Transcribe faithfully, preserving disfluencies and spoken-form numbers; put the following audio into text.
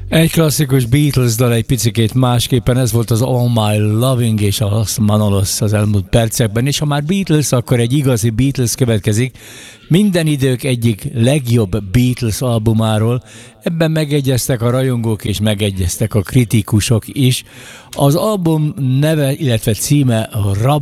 Egy klasszikus Beatles dal egy picikét másképpen, ez volt az All My Loving és a Los Manolos az elmúlt percekben, és ha már Beatles, akkor egy igazi Beatles következik, minden idők egyik legjobb Beatles albumáról, ebben megegyeztek a rajongók és megegyeztek a kritikusok is. Az album neve, illetve címe a Rub